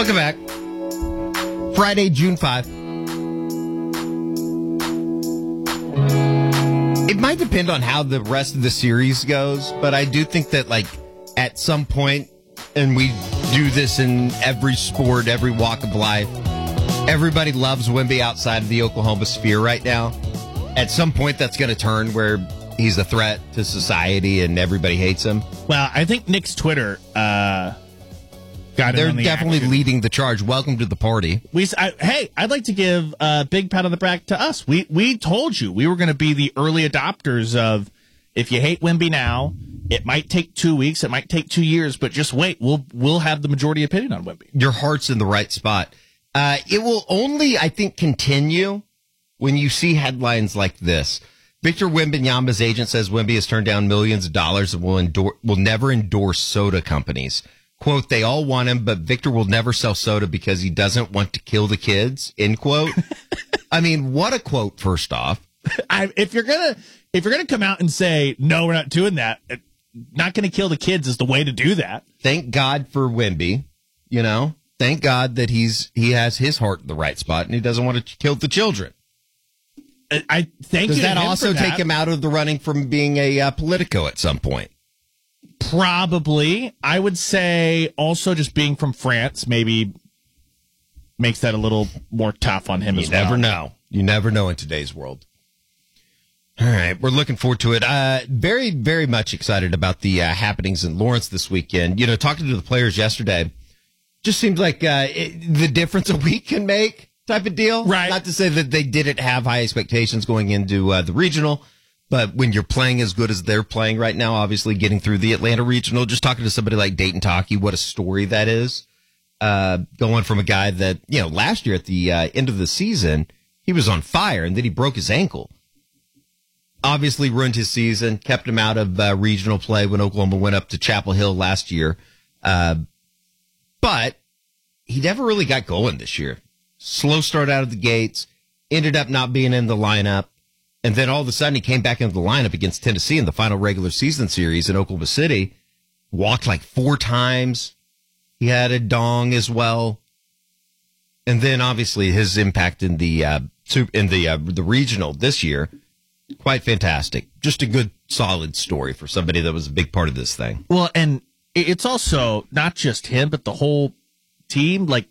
Welcome back. Friday, June 5. It might depend on how the rest of the series goes, but I do think that, like, at some point, and we do this in every sport, every walk of life, everybody loves Wemby outside of the Oklahoma sphere right now. At some point, that's going to turn where he's a threat to society and everybody hates him. Well, I think Nick's Twitter got They're in on the definitely action. leading the charge. Welcome to the party. Hey, I'd like to give a big pat on the back to us. We told you we were going to be the early adopters of, if you hate Wemby now, it might take 2 weeks, it might take 2 years, but just wait. We'll have the majority opinion on Wemby. Your heart's in the right spot. It will only, I think, continue when you see headlines like this. Victor Wembanyama's agent says Wemby has turned down millions of dollars and will never endorse soda companies. Quote, they all want him, but Victor will never sell soda because he doesn't want to kill the kids, end quote. I mean, what a quote, first off. If you're gonna come out and say, no, we're not doing that, not going to kill the kids is the way to do that. Thank God for Wemby, you know. Thank God that he has his heart in the right spot and he doesn't want to kill the children. I thank Does you. that to him also for take that. him out of the running from being a Politico at some point? Probably. I would say also just being from France maybe makes that a little more tough on him as well. You never know. You never know in today's world. All right, we're looking forward to it. Very, very much excited about the happenings in Lawrence this weekend. You know, talking to the players yesterday, just seems like the difference a week can make type of deal. Right. Not to say that they didn't have high expectations going into the regional, but when you're playing as good as they're playing right now, obviously getting through the Atlanta regional, just talking to somebody like Dayton Taki, what a story that is. Going from a guy that, you know, last year at the end of the season, he was on fire and then he broke his ankle. Obviously ruined his season, kept him out of regional play when Oklahoma went up to Chapel Hill last year. But he never really got going this year. Slow start out of the gates, ended up not being in the lineup. And then all of a sudden he came back into the lineup against Tennessee in the final regular season series in Oklahoma City. Walked like 4 times. He had a dong as well. And then obviously his impact in the regional this year, quite fantastic. Just a good, solid story for somebody that was a big part of this thing. Well, and it's also not just him, but the whole team. Like,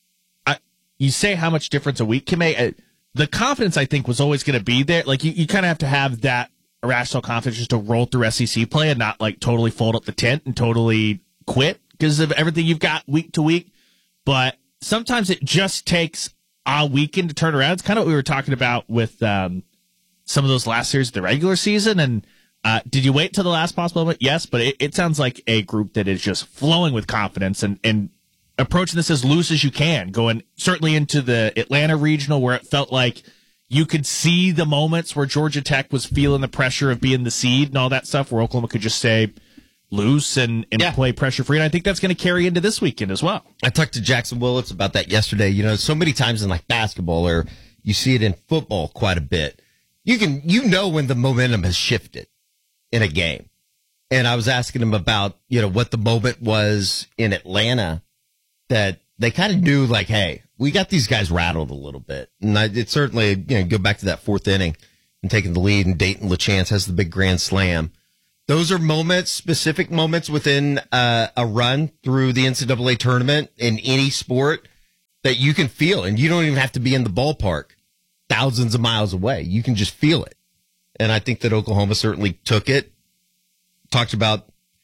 you say how much difference a week can make. The confidence, I think, was always going to be there. Like, you kind of have to have that irrational confidence just to roll through SEC play and not, like, totally fold up the tent and totally quit because of everything you've got week to week. But sometimes it just takes a weekend to turn around. It's kind of what we were talking about with some of those last series of the regular season. And did you wait till the last possible moment? Yes, but it sounds like a group that is just flowing with confidence and approaching this as loose as you can, going certainly into the Atlanta regional where it felt like you could see the moments where Georgia Tech was feeling the pressure of being the seed and all that stuff, where Oklahoma could just stay loose and play pressure free. And I think that's going to carry into this weekend as well. I talked to Jackson Willis about that yesterday. You know, so many times in like basketball, or you see it in football quite a bit. You know when the momentum has shifted in a game. And I was asking him about, you know, what the moment was in Atlanta that they kind of knew, like, hey, we got these guys rattled a little bit. And it certainly, you know, go back to that 4th inning and taking the lead, and Dayton LaChance has the big grand slam. Those are moments, specific moments within a run through the NCAA tournament in any sport that you can feel. And you don't even have to be in the ballpark thousands of miles away. You can just feel it. And I think that Oklahoma certainly took it. Talked about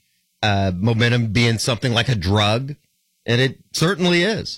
momentum being something like a drug, and it certainly is.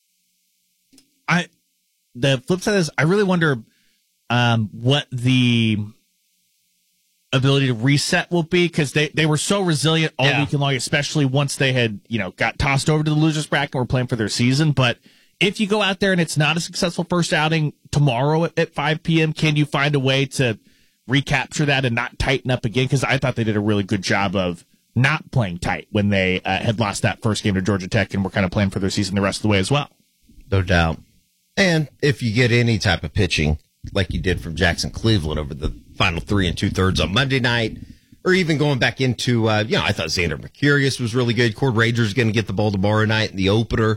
The flip side is I really wonder what the ability to reset will be, because they were so resilient all weekend long, especially once they had, you know, got tossed over to the losers bracket and were playing for their season. But if you go out there and it's not a successful first outing tomorrow at 5 p.m., can you find a way to recapture that and not tighten up again? Because I thought they did a really good job of not playing tight when they had lost that first game to Georgia Tech and were kind of playing for their season the rest of the way as well. No doubt. And if you get any type of pitching like you did from Jackson Cleveland over the final 3 2/3 on Monday night, or even going back into, I thought Xander Mercurius was really good. Cord Ranger's going to get the ball tomorrow night in the opener.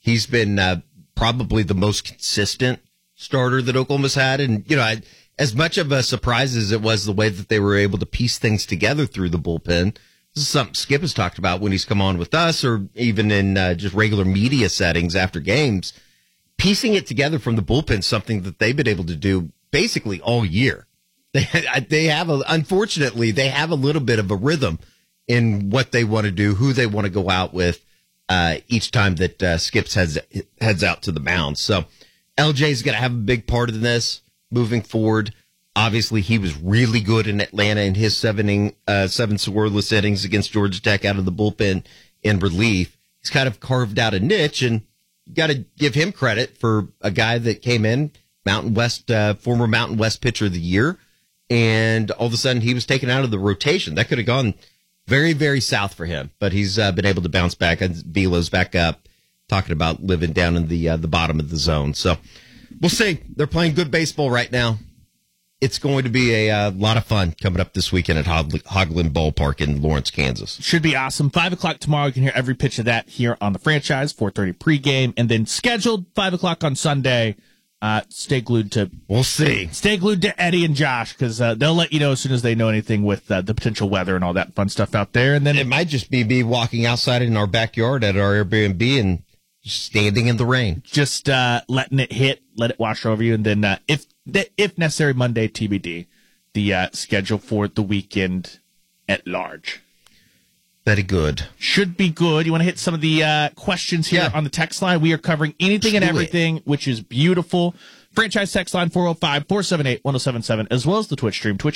He's been probably the most consistent starter that Oklahoma's had. And, as much of a surprise as it was the way that they were able to piece things together through the bullpen, this is something Skip has talked about when he's come on with us or even in just regular media settings after games. Piecing it together from the bullpen is something that they've been able to do basically all year. Unfortunately, they have a little bit of a rhythm in what they want to do, who they want to go out with each time that Skips heads out to the mound. So LJ's going to have a big part of this moving forward. Obviously, he was really good in Atlanta in his seven scoreless innings against Georgia Tech out of the bullpen in relief. He's kind of carved out a niche, and you got to give him credit for a guy that came in, former Mountain West pitcher of the year, and all of a sudden he was taken out of the rotation. That could have gone very, very south for him, but he's been able to bounce back. And Velo's back up, talking about living down in the bottom of the zone. So we'll see. They're playing good baseball right now. It's going to be a lot of fun coming up this weekend at Hoglund Ballpark in Lawrence, Kansas. Should be awesome. 5 o'clock tomorrow. You can hear every pitch of that here on the franchise. 4:30 pregame, and then scheduled 5 o'clock on Sunday. Stay glued to. We'll see. Stay glued to Eddie and Josh because they'll let you know as soon as they know anything with the potential weather and all that fun stuff out there. And then it might just be me walking outside in our backyard at our Airbnb and standing in the rain, just letting it hit, let it wash over you, and then if necessary, Monday TBD, the schedule for the weekend at large. Very good. Should be good. You want to hit some of the questions here on the text line? We are covering anything and everything, which is beautiful. Franchise text line 405-478-1077, as well as the Twitch stream,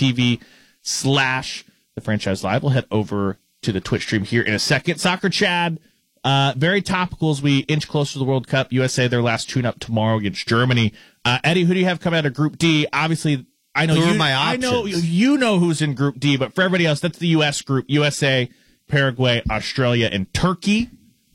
twitch.tv/the franchise live. We'll head over to the Twitch stream here in a second. Soccer Chad, very topical as we inch closer to the World Cup. USA, their last tune-up tomorrow against Germany. Eddie, who do you have coming out of Group D? Obviously, I know you know who's in Group D, but for everybody else, that's the U.S. group. USA, Paraguay, Australia, and Turkey.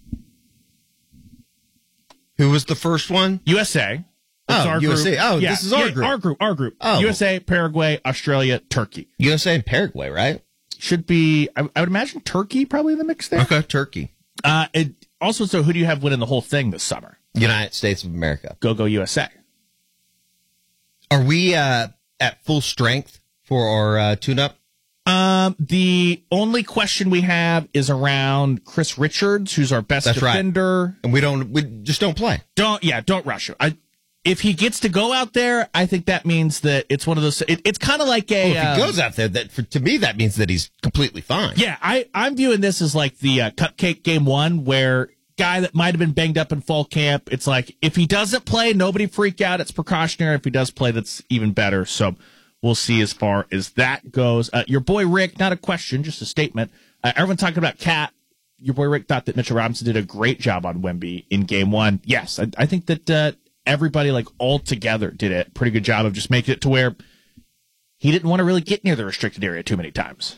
Who was the first one? USA. That's our USA. Group. Oh, this is our group. Our group. Oh. USA, Paraguay, Australia, Turkey. USA and Paraguay, right? Should be, I would imagine Turkey probably in the mix there. Okay, Turkey. Also, so who do you have winning the whole thing this summer? United States of America. Go USA. Are we at full strength for our tune-up? The only question we have is around Chris Richards, who's our best defender. Right. And we just don't play. Don't rush him. If he gets to go out there, I think that means that it's one of those. It's kind of like a. If he goes out there, to me that means that he's completely fine. Yeah, I'm viewing this as like the Cupcake Game 1, where guy that might have been banged up in fall camp. It's like if he doesn't play, nobody freak out. It's precautionary. If he does play, that's even better. So we'll see as far as that goes. Your boy Rick, not a question, just a statement. Everyone talking about Cat. Your boy Rick thought that Mitchell Robinson did a great job on Wemby in Game 1. Yes, I think that everybody, like, all together did a pretty good job of just making it to where he didn't want to really get near the restricted area too many times.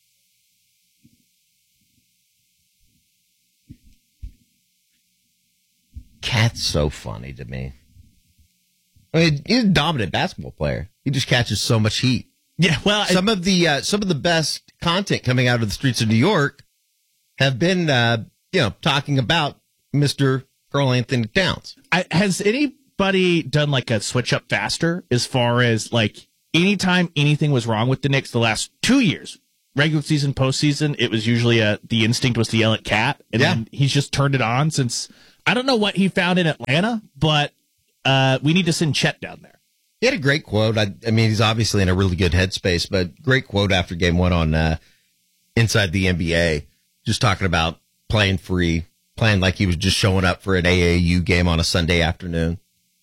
Cat's so funny to me. I mean, he's a dominant basketball player. He just catches so much heat. Yeah, well, some of the best content coming out of the streets of New York have been, talking about Mr. Karl Anthony Towns. Has anybody done like a switch up faster as far as like anytime anything was wrong with the Knicks the last 2 years, regular season, postseason, it was usually the instinct was to yell at Cat, and then he's just turned it on since. I don't know what he found in Atlanta, but we need to send Chet down there. He had a great quote. I mean, he's obviously in a really good headspace, but great quote after Game 1 on Inside the NBA, just talking about playing free, playing like he was just showing up for an AAU game on a Sunday afternoon.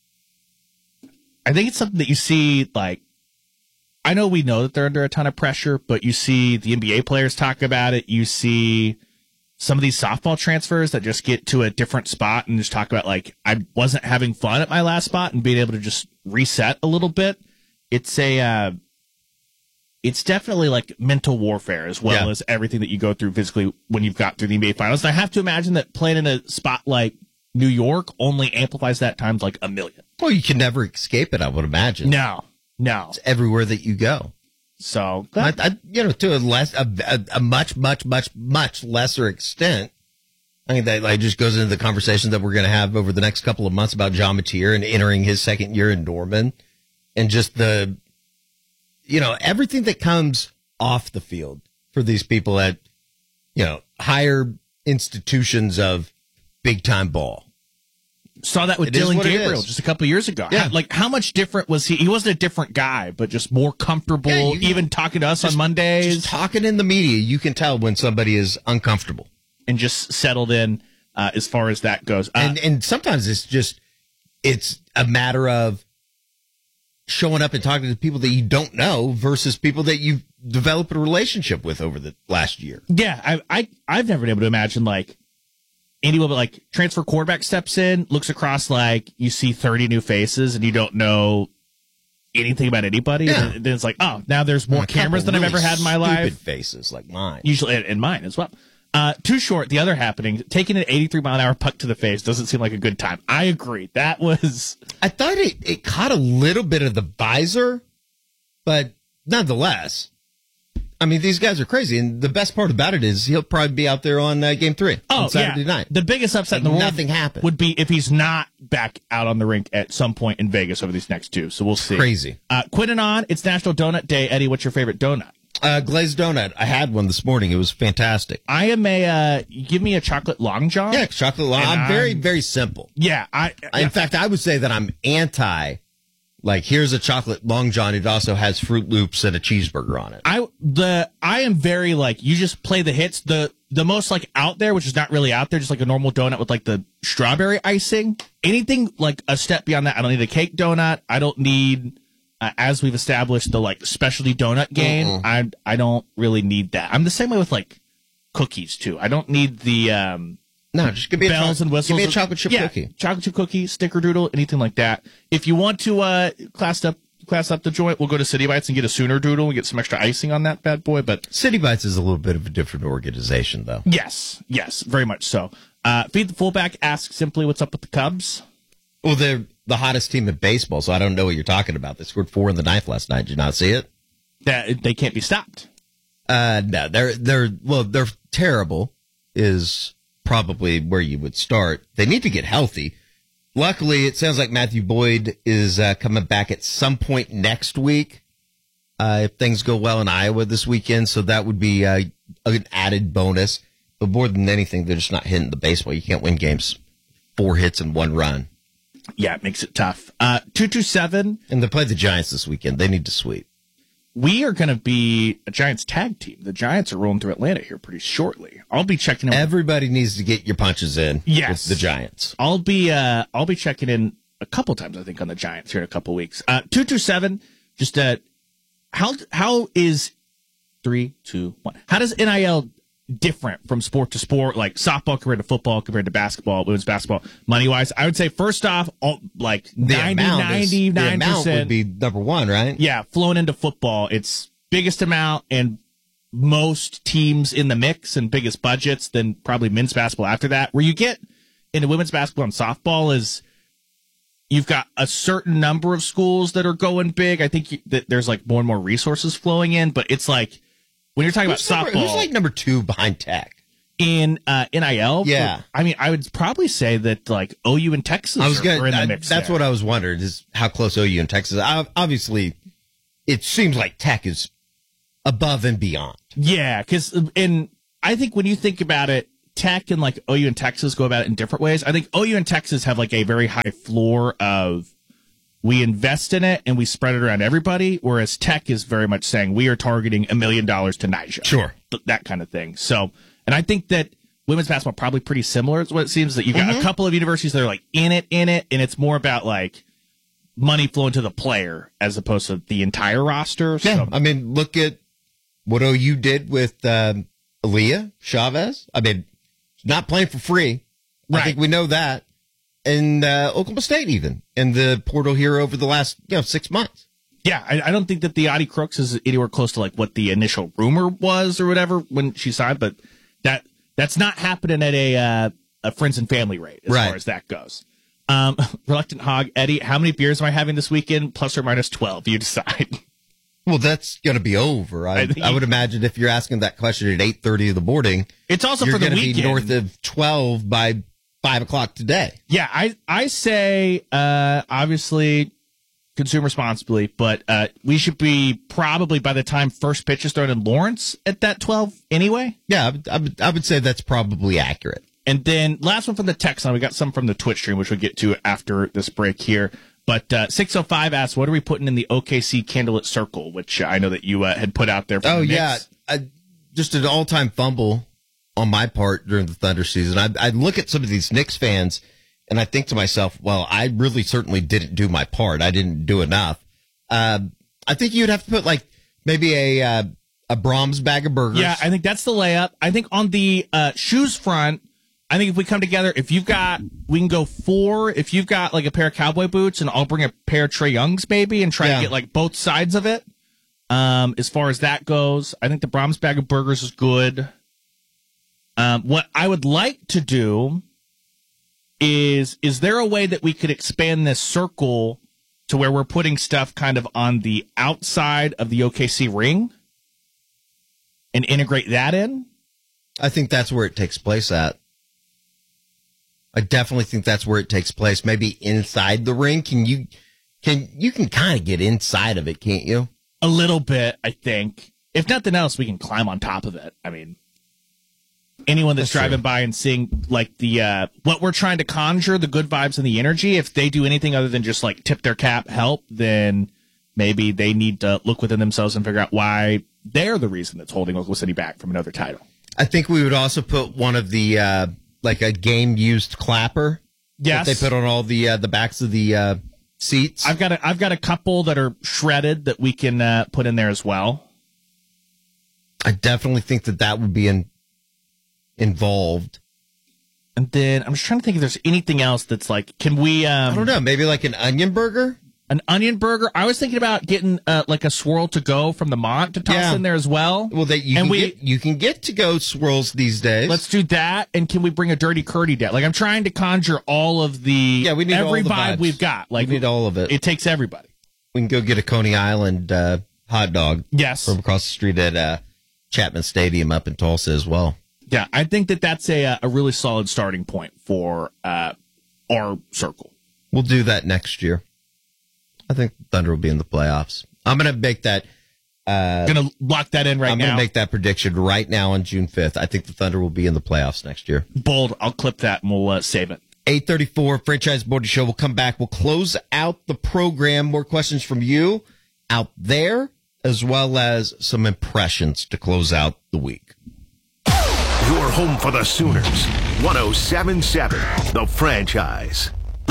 I think it's something that you see, like, I know we know that they're under a ton of pressure, but you see the NBA players talk about it. You see some of these softball transfers that just get to a different spot and just talk about, like, I wasn't having fun at my last spot and being able to just reset a little bit. It's it's definitely like mental warfare as well as everything that you go through physically when you've got through the NBA Finals. And I have to imagine that playing in a spot like New York only amplifies that times like a million. Well, you can never escape it, I would imagine. No. It's everywhere that you go. So, to a much, much, much lesser extent, I think that like just goes into the conversation that we're going to have over the next couple of months about John Mateer and entering his second year in Norman, and just the, everything that comes off the field for these people at, higher institutions of big time ball. Saw that with Dylan Gabriel just a couple of years ago. Yeah. How much different was he? He wasn't a different guy, but just more comfortable, even talking to us on Mondays. Just talking in the media, you can tell when somebody is uncomfortable. And just settled in as far as that goes. And sometimes it's a matter of showing up and talking to people that you don't know versus people that you've developed a relationship with over the last year. Yeah, I've never been able to imagine like anyone but like transfer quarterback steps in, looks across like you see 30 new faces and you don't know anything about anybody. Yeah. And then it's like, oh, now there's more cameras than I've ever had in my life. Stupid faces like mine. Usually, and mine as well. Too short, the other happening, taking an 83-mile-an-hour puck to the face doesn't seem like a good time. I agree. That was... I thought it caught a little bit of the visor, but nonetheless, I mean, these guys are crazy. And the best part about it is he'll probably be out there on Game 3 on Saturday night. The biggest upset in the world nothing happened. Would be if he's not back out on the rink at some point in Vegas over these next two. So we'll see. Crazy. Quitting on, it's National Donut Day. Eddie, what's your favorite donut? Glazed donut. I had one this morning. It was fantastic. I am give me a chocolate long john. Yeah, chocolate long. I'm very, very simple. Yeah. In fact, I would say that I'm anti, like, here's a chocolate long john. It also has Fruit Loops and a cheeseburger on it. I am very like, you just play the hits. The most like out there, which is not really out there, just like a normal donut with like the strawberry icing. Anything like a step beyond that. I don't need a cake donut. I don't need, as we've established, the like specialty donut game. I don't really need that. I'm the same way with like cookies too. I don't need the no, just give me bells and whistles. Give me a chocolate chip cookie. Chocolate chip cookie, snickerdoodle, anything like that. If you want to class up the joint, we'll go to City Bites and get a Sooner Doodle and get some extra icing on that bad boy. But City Bites is a little bit of a different organization, though. Yes, very much so. Feed the Fullback asks simply, "What's up with the Cubs?" Well, they're the hottest team in baseball, so I don't know what you're talking about. They scored 4 in the ninth last night. Did you not see it? That they can't be stopped. No, they're terrible. Is probably where you would start. They need to get healthy. Luckily, it sounds like Matthew Boyd is coming back at some point next week if things go well in Iowa this weekend. So that would be an added bonus. But more than anything, they're just not hitting the baseball. You can't win games 4 hits and 1 run. Yeah, it makes it tough. 227. And they play the Giants this weekend. They need to sweep. We are going to be a Giants tag team. The Giants are rolling through Atlanta here pretty shortly. I'll be checking in. Everybody needs to get your punches in with the Giants. I'll be checking in a couple times, I think, on the Giants here in a couple weeks. 227, just how is 3, 2, 1? How does NIL different from sport to sport, like softball compared to football compared to basketball, women's basketball, money wise? I would say first off, like 99% would be number 1, right? Yeah, flowing into football, it's biggest amount and most teams in the mix and biggest budgets, then probably men's basketball after that. Where you get into women's basketball and softball is you've got a certain number of schools that are going big. I think that there's like more and more resources flowing in, but it's like when you're talking about softball, who's like number 2 behind Tech in NIL? Yeah, I mean, I would probably say that like OU and Texas are in the mix. That's what I was wondering is how close OU and Texas. Obviously, it seems like Tech is above and beyond. Yeah, and I think when you think about it, Tech and like OU and Texas go about it in different ways. I think OU and Texas have like a very high floor of we invest in it and we spread it around everybody, whereas Tech is very much saying we are targeting $1 million to NYJA. Sure. That kind of thing. So, and I think that women's basketball probably pretty similar is what it seems, that you've got a couple of universities that are like in it, and it's more about like money flowing to the player as opposed to the entire roster. So. Yeah, I mean, look at what OU did with Aaliyah Chavez. I mean, not playing for free. Right. I think we know that. And Oklahoma State even in the portal here over the last 6 months. Yeah, I don't think that the Audie Crooks is anywhere close to like what the initial rumor was or whatever when she signed, but that's not happening at a friends and family rate as far as that goes. Reluctant Hog, Eddie, how many beers am I having this weekend? Plus or minus 12, you decide. Well, that's going to be over. I would imagine if you're asking that question at 8:30 in the morning, it's also for the weekend. You're going to be north of 12 by 5 o'clock today. Yeah, I say obviously consume responsibly, but we should be probably by the time first pitch is thrown in Lawrence at that 12 anyway. Yeah, I would say that's probably accurate. And then last one from the text line. We got some from the Twitch stream, which we'll get to after this break here. But 605 asks, what are we putting in the OKC Candlelit Circle, which I know that you had put out there for the Knicks. Just an all-time fumble on my part during the Thunder season. I look at some of these Knicks fans, and I think to myself, well, I really certainly didn't do my part. I didn't do enough. I think you'd have to put like maybe a Brahms bag of burgers. Yeah, I think that's the layup. I think on the shoes front, I think if we come together, we can go 4. If you've got like a pair of cowboy boots, and I'll bring a pair of Trae Youngs maybe and try to get like both sides of it. As far as that goes, I think the Brahms bag of burgers is good. What I would like to do is there a way that we could expand this circle to where we're putting stuff kind of on the outside of the OKC ring and integrate that in? I think that's where it takes place at. I definitely think that's where it takes place. Maybe inside the ring. You can kind of get inside of it, can't you? A little bit, I think. If nothing else, we can climb on top of it. I mean, anyone that's driving by and seeing like the what we're trying to conjure, the good vibes and the energy, if they do anything other than just like tip their cap, help, then maybe they need to look within themselves and figure out why they're the reason that's holding Oklahoma City back from another title. I think we would also put one of the like a game-used clapper. Yes, that they put on all the backs of the seats. I've got a couple that are shredded that we can put in there as well. I definitely think that would be involved. And then I'm just trying to think if there's anything else that's like, can we? I don't know, maybe like an onion burger. An onion burger. I was thinking about getting like a swirl to go from the Mont to toss in there as well. Well, you can get to go swirls these days. Let's do that. And can we bring a dirty curdy down? Like I'm trying to conjure all of the we need every all the vibe vibes. we've got. Like we need all of it. It takes everybody. We can go get a Coney Island hot dog. Yes, from across the street at Chapman Stadium up in Tulsa as well. Yeah, I think that's a really solid starting point for our circle. We'll do that next year. I think Thunder will be in the playoffs. I'm going to make that. Going to lock that in right now. I'm going to make that prediction right now on June 5th. I think the Thunder will be in the playoffs next year. Bold. I'll clip that and we'll save it. 8:34 Franchise Morning Show. We'll come back. We'll close out the program. More questions from you out there, as well as some impressions to close out the week. Your home for the Sooners. 107.7 The Franchise.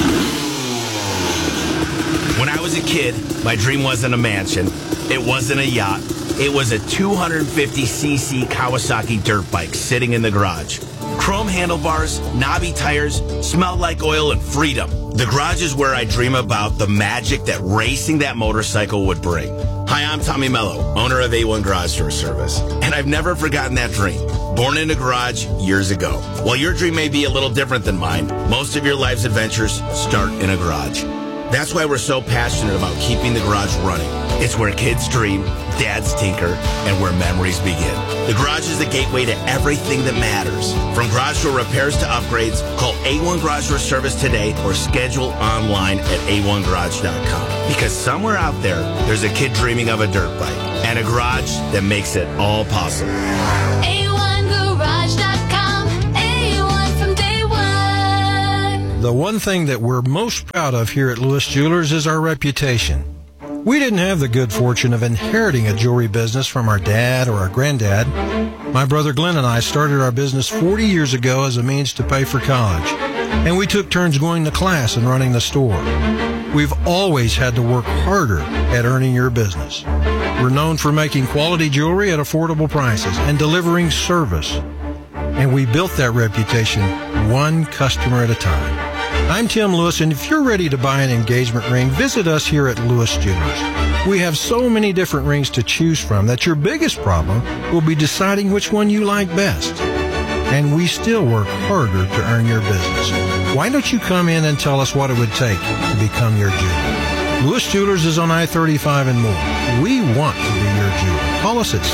When I was a kid, my dream wasn't a mansion. It wasn't a yacht. It was a 250cc Kawasaki dirt bike sitting in the garage. Chrome handlebars, knobby tires, smelled like oil and freedom. The garage is where I dream about the magic that racing that motorcycle would bring. Hi, I'm Tommy Mello, owner of A1 Garage Door Service, and I've never forgotten that dream. Born in a garage years ago. While your dream may be a little different than mine, most of your life's adventures start in a garage. That's why we're so passionate about keeping the garage running. It's where kids dream, dads tinker, and where memories begin. The garage is the gateway to everything that matters. From garage door repairs to upgrades, call A1 Garage Door Service today or schedule online at a1garage.com. Because somewhere out there, there's a kid dreaming of a dirt bike and a garage that makes it all possible. A1garage.com, A1 from day one. The one thing that we're most proud of here at Lewis Jewelers is our reputation. We didn't have the good fortune of inheriting a jewelry business from our dad or our granddad. My brother Glenn and I started our business 40 years ago as a means to pay for college, and we took turns going to class and running the store. We've always had to work harder at earning your business. We're known for making quality jewelry at affordable prices and delivering service. And we built that reputation one customer at a time. I'm Tim Lewis, and if you're ready to buy an engagement ring, visit us here at Lewis Jewelers. We have so many different rings to choose from that your biggest problem will be deciding which one you like best. And we still work harder to earn your business. Why don't you come in and tell us what it would take to become your jeweler? Lewis Jewelers is on I-35 and more. We want to be your jeweler. Call us at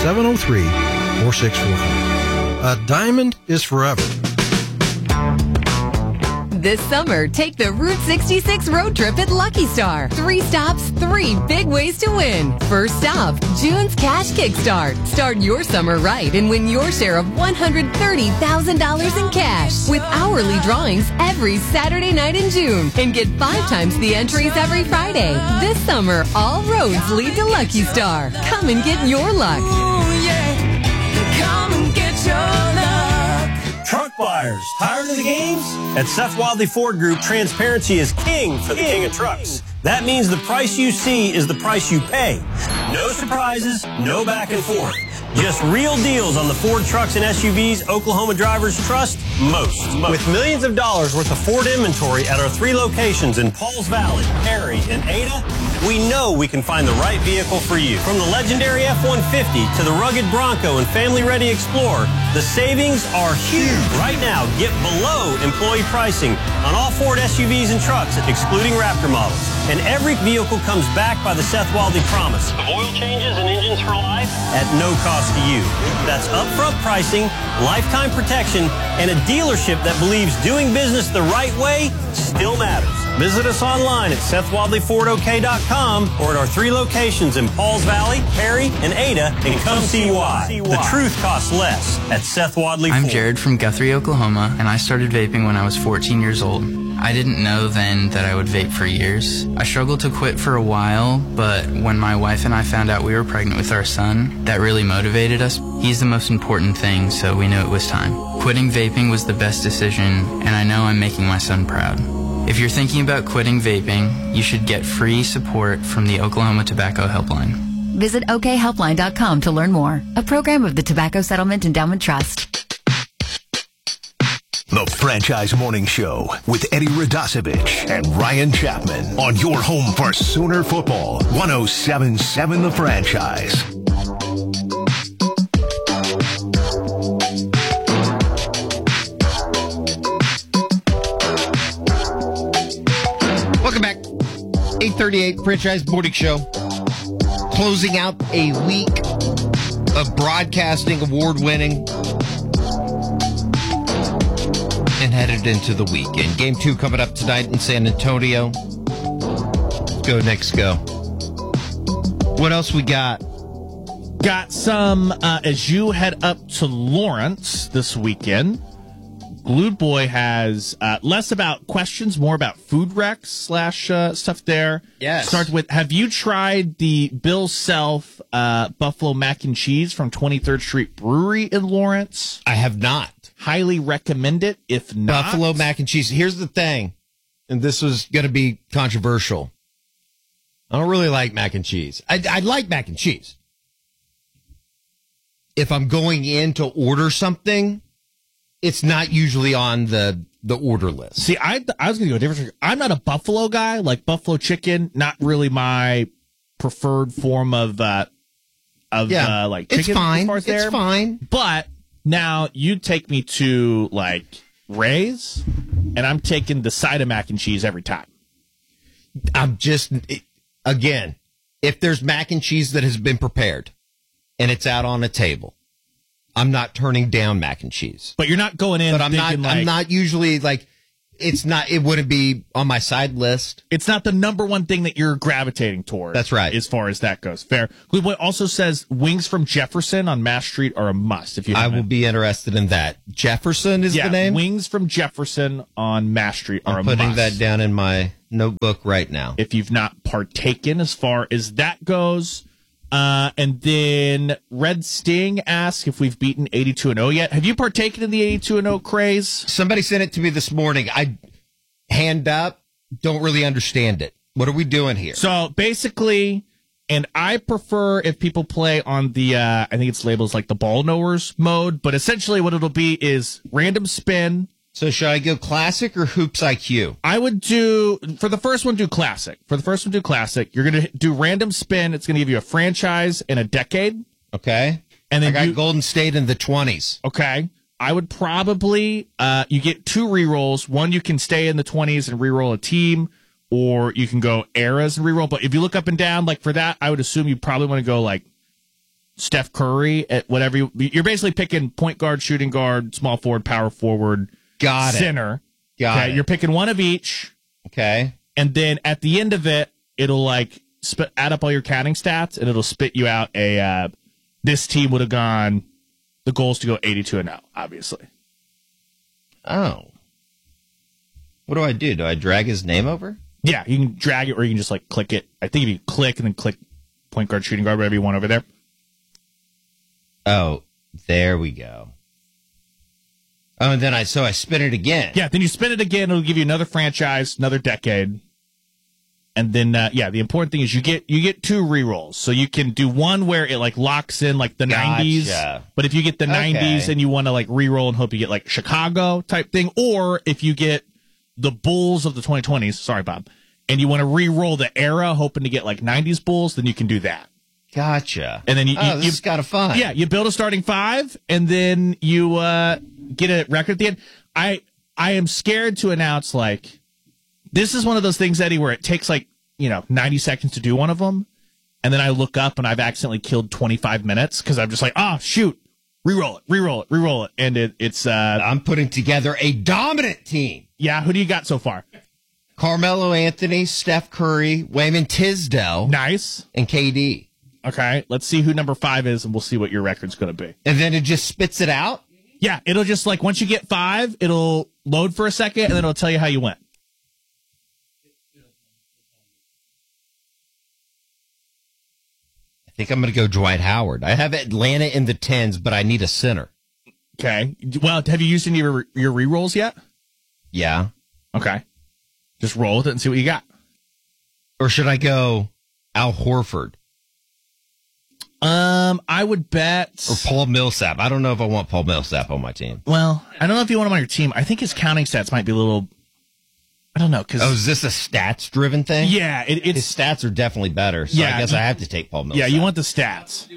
703-4644. A diamond is forever. This summer, take the Route 66 road trip at Lucky Star. 3 stops, 3 big ways to win. First stop, June's Cash Kickstart. Start your summer right and win your share of $130,000 in cash with hourly drawings every Saturday night in June. And get 5 times the entries every Friday. This summer, all roads lead to Lucky Star. Come and get your luck. Come and get your luck. Truck buyers, tired of the games? At Seth Wadley Ford Group, transparency is king for the king of trucks. That means the price you see is the price you pay. No surprises, no back and forth. Just real deals on the Ford trucks and SUVs Oklahoma drivers trust most. With millions of dollars worth of Ford inventory at our 3 locations in Pauls Valley, Perry, and Ada, we know we can find the right vehicle for you. From the legendary F-150 to the rugged Bronco and family-ready Explorer, the savings are huge. Right now, get below employee pricing on all Ford SUVs and trucks, excluding Raptor models. And every vehicle comes backed by the Seth Wadley promise of oil changes and engines for life at no cost to you. That's upfront pricing, lifetime protection, and a dealership that believes doing business the right way still matters. Visit us online at SethWadleyFordOK.com or at our 3 locations in Pauls Valley, Perry, and Ada, and come see why. The truth costs less at Seth Wadley Ford. I'm Jared from Guthrie, Oklahoma, and I started vaping when I was 14 years old. I didn't know then that I would vape for years. I struggled to quit for a while, but when my wife and I found out we were pregnant with our son, that really motivated us. He's the most important thing, so we knew it was time. Quitting vaping was the best decision, and I know I'm making my son proud. If you're thinking about quitting vaping, you should get free support from the Oklahoma Tobacco Helpline. Visit okhelpline.com to learn more. A program of the Tobacco Settlement Endowment Trust. The Franchise Morning Show with Eddie Radosevich and Ryan Chapman on your home for Sooner football. 107.7 The Franchise. Welcome back. 8:38 Franchise Morning Show. Closing out a week of broadcasting award-winning and headed into the weekend. Game 2 coming up tonight in San Antonio. Go Knicks, go. What else we got? Got some, as you head up to Lawrence this weekend, Glued Boy has less about questions, more about food wrecks / stuff there. Yes. Start with, have you tried the Bill Self Buffalo Mac and Cheese from 23rd Street Brewery in Lawrence? I have not. Highly recommend it. If not, Buffalo Mac and Cheese. Here's the thing, and this was going to be controversial. I don't really like mac and cheese. I like mac and cheese. If I'm going in to order something, it's not usually on the order list. See, I was going to go different. I'm not a buffalo guy. Like buffalo chicken, not really my preferred form of like chicken. It's fine. As far as it's there. fine. But now you take me to like Ray's, and I'm taking the side of mac and cheese every time. Again, if there's mac and cheese that has been prepared and it's out on a table, I'm not turning down mac and cheese. But you're not going in. But I'm not usually like, it wouldn't be on my side list. It's not the number one thing that you're gravitating toward. That's right. As far as that goes. Fair. What also says wings from Jefferson on Mass Street are a must. If you I will be interested in that. Jefferson is the name? Wings from Jefferson on Mass Street are a must. I'm putting that down in my notebook right now. If you've not partaken as far as that goes. And then Red Sting asks if we've beaten 82-0 yet. Have you partaken in the 82-0 craze? Somebody sent it to me this morning. I hand up, don't really understand it. What are we doing here? So basically, and I prefer if people play on the, I think it's labeled as like the ball knowers mode, but essentially what it'll be is random spin. So should I go classic or hoops IQ? I would do, for the first one, do classic. You're going to do random spin. It's going to give you a franchise and a decade. Okay. And then I got Golden State in the 20s. Okay. I would probably, you get 2 rerolls. One, you can stay in the 20s and reroll a team. or you can go eras and reroll. But if you look up and down, like for that, I would assume you probably want to go like Steph Curry at whatever you're basically picking point guard, shooting guard, small forward, power forward, center. Got it. You're picking one of each. Okay. And then at the end of it, it'll like add up all your counting stats, and it'll spit you out a this team would have gone. The goal is to go 82-0, obviously. Oh. What do I do? Do I drag his name over? Yeah, you can drag it, or you can just like click it. I think if you click and then click point guard, shooting guard, whatever you want over there. Oh, there we go. Oh, and then I spin it again. Yeah, then you spin it again. It'll give you another franchise, another decade. And then, the important thing is you get 2 rerolls. So you can do one where it like locks in like the 90s. But if you get the 90s and you want to like reroll and hope you get like Chicago type thing, or if you get the Bulls of the 2020s, sorry, Bob, and you want to reroll the era hoping to get like 90s Bulls, then you can do that. Gotcha. And then this is kind of fun. Yeah, you build a starting 5, and then you get a record at the end. I am scared to announce, like, this is one of those things, Eddie, where it takes, like, 90 seconds to do one of them, and then I look up and I've accidentally killed 25 minutes because I'm just like, shoot, reroll it. And it's... I'm putting together a dominant team. Yeah, who do you got so far? Carmelo Anthony, Steph Curry, Wayman Tisdale. Nice. And KD. Okay, let's see who number 5 is, and we'll see what your record's going to be. And then it just spits it out? Yeah, it'll just, like, once you get 5, it'll load for a second, and then it'll tell you how you went. I think I'm going to go Dwight Howard. I have Atlanta in the 10s, but I need a center. Okay. Well, have you used any of your rerolls yet? Yeah. Okay. Just roll with it and see what you got. Or should I go Al Horford? I would bet... Or Paul Millsap. I don't know if I want Paul Millsap on my team. Well, I don't know if you want him on your team. I think his counting stats might be a little... I don't know. Is this a stats-driven thing? Yeah. His stats are definitely better, so I guess I have to take Paul Millsap. Yeah, you want the stats.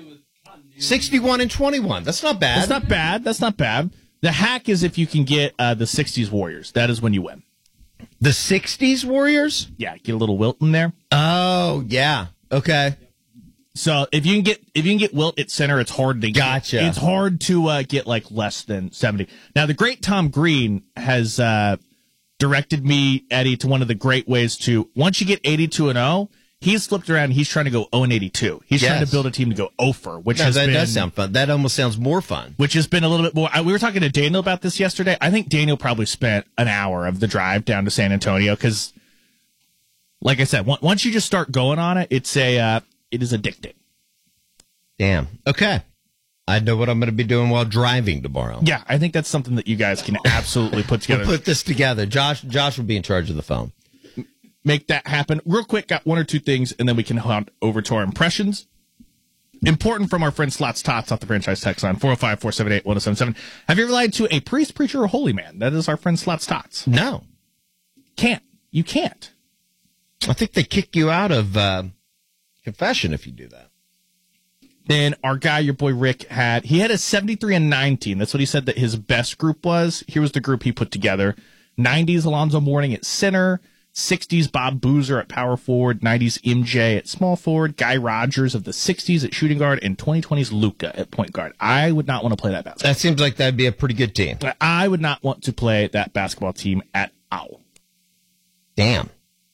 61 and 21. That's not bad. That's not bad. The hack is if you can get the 60s Warriors. That is when you win. The 60s Warriors? Yeah, get a little Wilt in there. Oh, yeah. Okay. So if you can get Wilt at center, it's hard to get. It's hard to get like less than 70. Now the great Tom Green has directed me, Eddie, to one of the great ways to once you get 82-0, he's flipped around and he's trying to go 0-82. He's trying to build a team to go 0-for, which does sound fun. That almost sounds more fun. Which has been a little bit more. We were talking to Daniel about this yesterday. I think Daniel probably spent an hour of the drive down to San Antonio because, like I said, once you just start going on it, it is addicting. Damn. Okay. I know what I'm going to be doing while driving tomorrow. Yeah, I think that's something that you guys can absolutely put together. We'll put this together. Josh will be in charge of the phone. Make that happen. Real quick, got one or two things, and then we can head over to our impressions. Important from our friend Slots Tots off the franchise text line, 405-478-1077. Have you ever lied to a priest, preacher, or holy man? That is our friend Slots Tots. No. Can't. You can't. I think they kick you out of confession if you do that. Then our guy, your boy Rick, he had a 73 and 19. That's what he said that his best group was. Here was the group he put together. 90s Alonzo Mourning at center. 60s Bob Boozer at power forward. 90s MJ at small forward. Guy Rogers of the 60s at shooting guard. And 2020s Luka at point guard. I would not want to play that basketball. That seems like that'd be a pretty good team. I would not want to play that basketball team at all. Damn.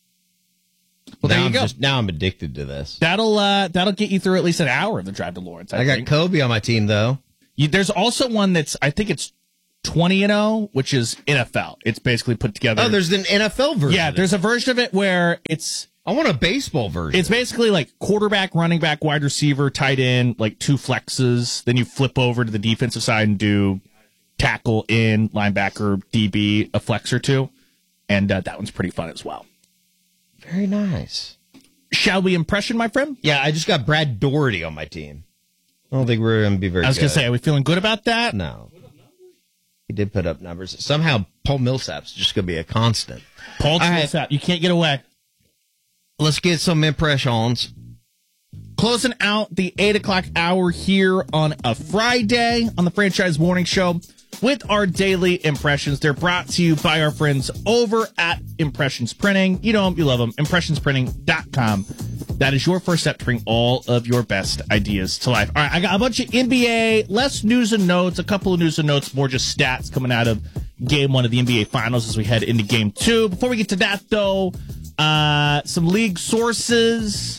Well, there you go. Now I'm addicted to this. That'll get you through at least an hour of the drive to Lawrence. I got Kobe on my team, though. There's also one I think it's 20-0, which is NFL. It's basically put together. Oh, there's an NFL version. Yeah, there's a version of it where it's... I want a baseball version. It's basically like quarterback, running back, wide receiver, tight end, like two flexes. Then you flip over to the defensive side and do tackle, in, linebacker, DB, a flex or two. And that one's pretty fun as well. Very nice. Shall we impression, my friend? Yeah, I just got Brad Doherty on my team. I don't think we're going to be very good. I was going to say, are we feeling good about that? No. He did put up numbers. Somehow, Paul Millsap's just going to be a constant. Paul Millsap, you can't get away. Let's get some impressions. Closing out the 8 o'clock hour here on a Friday on the Franchise Morning Show. with our daily impressions. They're brought to you by our friends over at Impressions Printing. You know them, you love them. ImpressionsPrinting.com. That is your first step to bring all of your best ideas to life. All right, I got a bunch of NBA, less news and notes, a couple of news and notes, more just stats coming out of Game 1 of the NBA Finals as we head into Game 2. Before we get to that, though, some league sources.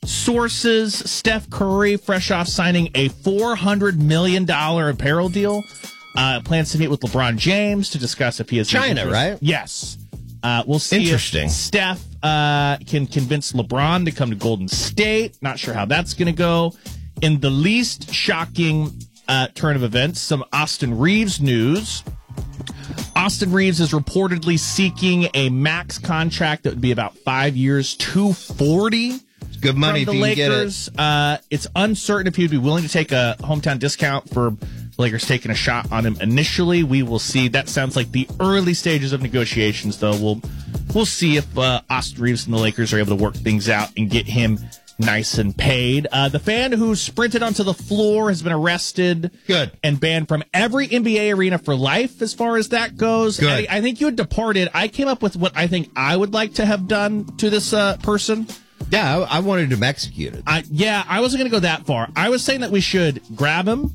Steph Curry, fresh off signing a $400 million apparel deal, plans to meet with LeBron James to discuss if he has China, right? Yes. We'll see if Steph can convince LeBron to come to Golden State. Not sure how that's going to go. In the least shocking turn of events, some Austin Reeves news. Austin Reeves is reportedly seeking a max contract that would be about 5 years, $240. Good money from the if you Lakers. can get it. It's uncertain if he'd be willing to take a hometown discount for the Lakers taking a shot on him initially. We will see. That sounds like the early stages of negotiations, though. We'll see if Austin Reeves and the Lakers are able to work things out and get him nice and paid. The fan who sprinted onto the floor has been arrested. Good. And banned from every NBA arena for life as far as that goes. Good. I think you had departed. I came up with what I think I would like to have done to this person. Yeah, I wanted him executed. I wasn't going to go that far. I was saying that we should grab him.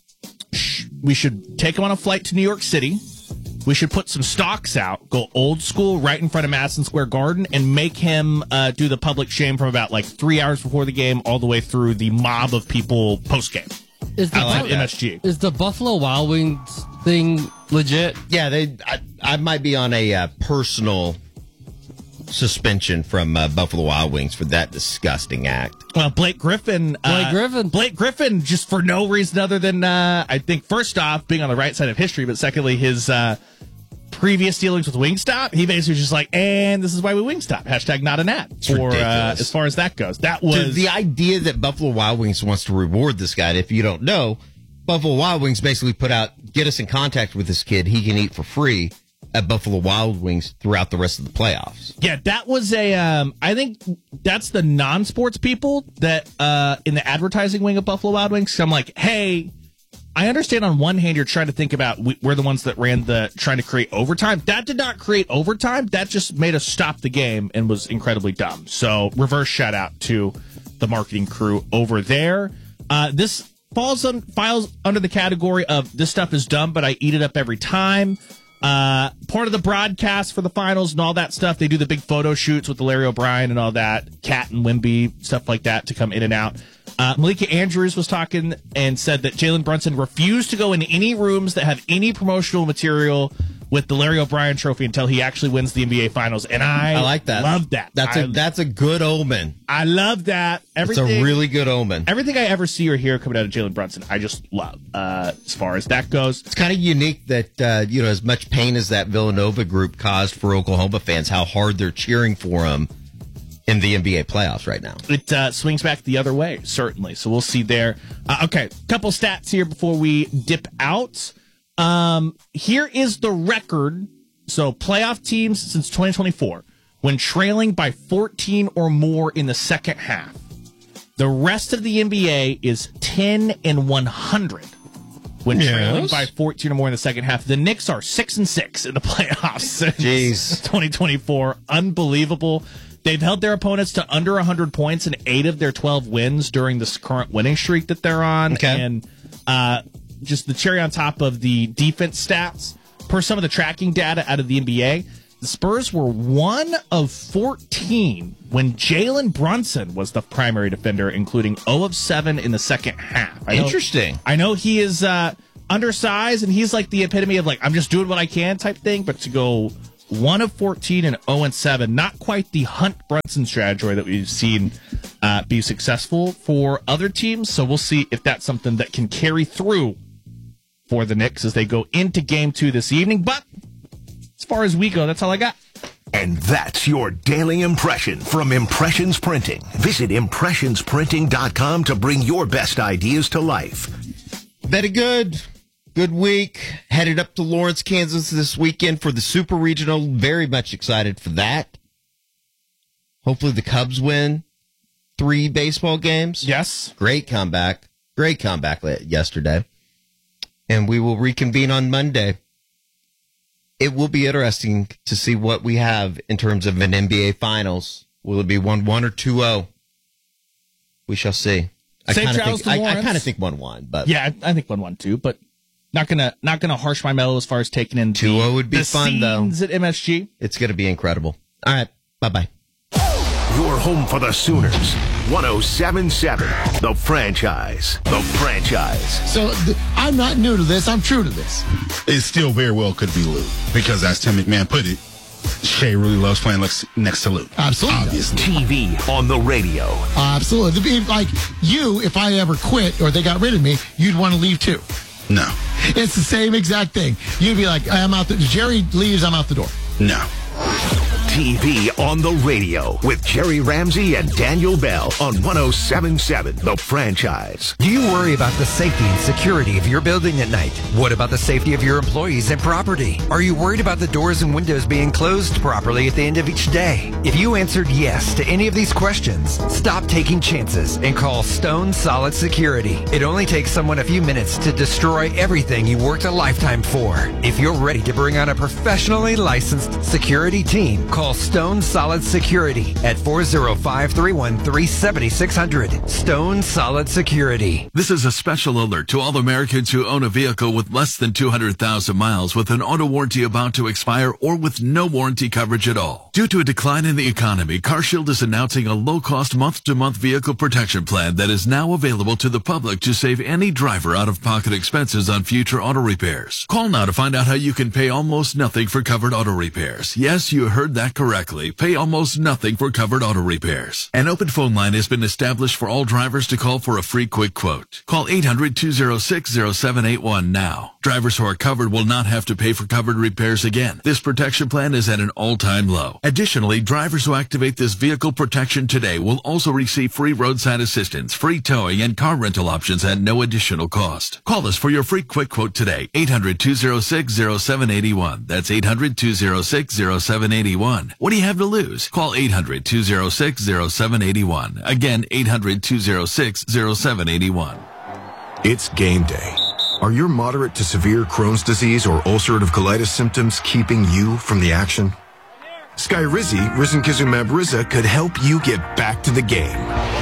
We should take him on a flight to New York City. We should put some stocks out, go old school right in front of Madison Square Garden, and make him do the public shame from about 3 hours before the game all the way through the mob of people post-game. I like MSG. Is the Buffalo Wild Wings thing legit? Yeah, I might be on a personal suspension from Buffalo Wild Wings for that disgusting act. Well, Blake Griffin, just for no reason other than, I think, first off, being on the right side of history, but secondly, his previous dealings with Wingstop, he basically was just like, and this is why we Wingstop. #, not an ad. For as far as that goes. That was the idea that Buffalo Wild Wings wants to reward this guy. If you don't know, Buffalo Wild Wings basically put out, get us in contact with this kid. He can eat for free at Buffalo Wild Wings throughout the rest of the playoffs. Yeah, that was I think that's the non-sports people that in the advertising wing of Buffalo Wild Wings. So I'm like, hey, I understand on one hand you're trying to think about we're the ones that ran trying to create overtime. That did not create overtime. That just made us stop the game and was incredibly dumb. So reverse shout out to the marketing crew over there. This files under the category of this stuff is dumb, but I eat it up every time. Part of the broadcast for the finals and all that stuff. They do the big photo shoots with Larry O'Brien and all that, Cat and Wemby, stuff like that to come in and out. Malika Andrews was talking and said that Jalen Brunson refused to go in any rooms that have any promotional material with the Larry O'Brien trophy until he actually wins the NBA Finals. And I like that. Love that. That's a good omen. I love that. It's a really good omen. Everything I ever see or hear coming out of Jalen Brunson, I just love. As far as that goes, it's kind of unique that as much pain as that Villanova group caused for Oklahoma fans, how hard they're cheering for him in the NBA playoffs right now. It swings back the other way, certainly. So we'll see there. Okay, couple stats here before we dip out. Here is the record. So playoff teams since 2024, when trailing by 14 or more in the second half. The rest of the NBA is 10-100 when trailing by 14 or more in the second half. The Knicks are 6-6 in the playoffs since 2024. Unbelievable. They've held their opponents to under 100 points in 8 of their 12 wins during this current winning streak that they're on. Okay. And just the cherry on top of the defense stats, per some of the tracking data out of the NBA, the Spurs were 1 of 14 when Jalen Brunson was the primary defender, including 0 of 7 in the second half. Interesting. I know he is undersized, and he's like the epitome of I'm just doing what I can type thing, but to go 1 of 14 and 0 and 7, not quite the Hunt Brunson strategy that we've seen be successful for other teams. So we'll see if that's something that can carry through for the Knicks as they go into Game 2 this evening. But as far as we go, that's all I got. And that's your daily impression from Impressions Printing. Visit ImpressionsPrinting.com to bring your best ideas to life. Very good. Good week. Headed up to Lawrence, Kansas this weekend for the Super Regional. Very much excited for that. Hopefully the Cubs win 3 baseball games. Yes. Great comeback. Great comeback yesterday. and we will reconvene on Monday. It will be interesting to see what we have in terms of an NBA Finals. Will it be 1-1 or 2-0? We shall see. I kind of think 1-1, but yeah, I think 1-1 too. But not gonna harsh my mellow as far as taking in 2-0 would be fun though. At MSG, it's gonna be incredible. All right, bye. Your home for the Sooners. 107.7. The Franchise. The Franchise. So I'm not new to this. I'm true to this. It still very well could be Lou, because as Tim McMahon put it, Shea really loves playing next to Lou. Absolutely. Obviously. TV on the radio. Absolutely. It'd be like you, if I ever quit or they got rid of me, you'd want to leave too. No. It's the same exact thing. You'd be like, I'm out. Jerry leaves, I'm out the door. No. TV on the radio with Jerry Ramsey and Daniel Bell on 107.7 The Franchise. Do you worry about the safety and security of your building at night? What about the safety of your employees and property? Are you worried about the doors and windows being closed properly at the end of each day? If you answered yes to any of these questions, stop taking chances and call Stone Solid Security. It only takes someone a few minutes to destroy everything you worked a lifetime for. If you're ready to bring on a professionally licensed security team, call Stone Solid Security at 405-313-7600. Stone Solid Security. This is a special alert to all Americans who own a vehicle with less than 200,000 miles with an auto warranty about to expire or with no warranty coverage at all. Due to a decline in the economy, CarShield is announcing a low-cost month-to-month vehicle protection plan that is now available to the public to save any driver out-of-pocket expenses on future auto repairs. Call now to find out how you can pay almost nothing for covered auto repairs. Yes, you heard that correctly. Pay almost nothing for covered auto repairs. An open phone line has been established for all drivers to call for a free quick quote. Call 800-206-0781 now. Drivers who are covered will not have to pay for covered repairs again. This protection plan is at an all-time low. Additionally, drivers who activate this vehicle protection today will also receive free roadside assistance, free towing, and car rental options at no additional cost. Call us for your free quick quote today. 800-206-0781. That's 800-206-0781. What do you have to lose? Call 800-206-0781. Again, 800-206-0781. It's game day. Are your moderate to severe Crohn's disease or ulcerative colitis symptoms keeping you from the action? Skyrizi, risankizumab Riza, could help you get back to the game.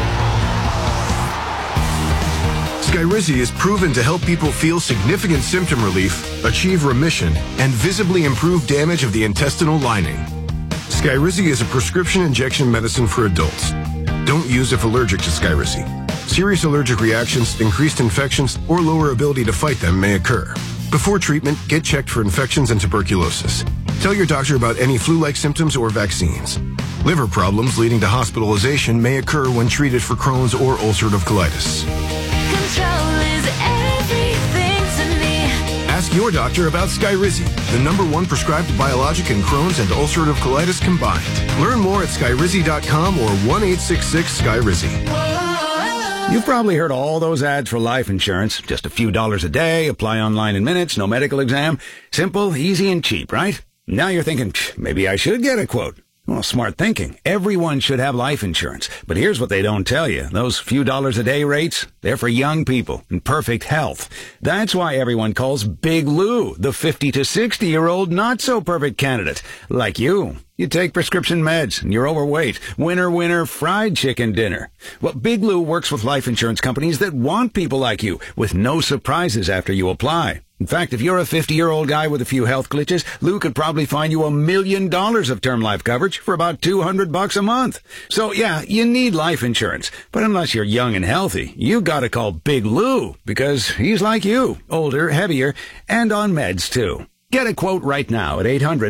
Skyrizi is proven to help people feel significant symptom relief, achieve remission, and visibly improve damage of the intestinal lining. Skyrizi is a prescription injection medicine for adults. Don't use if allergic to Skyrizi. Serious allergic reactions, increased infections, or lower ability to fight them may occur. Before treatment, get checked for infections and tuberculosis. Tell your doctor about any flu-like symptoms or vaccines. Liver problems leading to hospitalization may occur when treated for Crohn's or ulcerative colitis. Control is everything to me. Ask your doctor about Skyrizi, the #1 prescribed biologic in Crohn's and ulcerative colitis combined. Learn more at skyrizi.com or 1-866-SKYRIZI. You've probably heard all those ads for life insurance. Just a few dollars a day, apply online in minutes, no medical exam. Simple, easy, and cheap, right? Now you're thinking, maybe I should get a quote. Well, smart thinking. Everyone should have life insurance. But here's what they don't tell you. Those few dollars a day rates, they're for young people in perfect health. That's why everyone calls Big Lou the 50 to 60-year-old not-so-perfect candidate. Like you. You take prescription meds and you're overweight. Winner, winner, fried chicken dinner. Well, Big Lou works with life insurance companies that want people like you with no surprises after you apply. In fact, if you're a 50-year-old guy with a few health glitches, Lou could probably find you $1 million of term life coverage for about $200 a month. So yeah, you need life insurance. But unless you're young and healthy, you gotta call Big Lou because he's like you, older, heavier, and on meds too. Get a quote right now at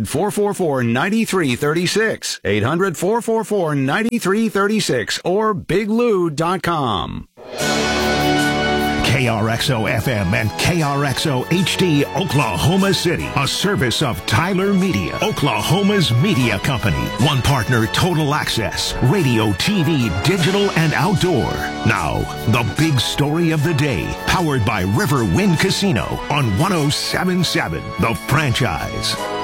800-444-9336, 800-444-9336, or biglou.com. KRXO-FM and KRXO-HD, Oklahoma City. A service of Tyler Media, Oklahoma's media company. One partner, Total Access. Radio, TV, digital, and outdoor. Now, the big story of the day. Powered by Riverwind Casino on 107.7 The Franchise.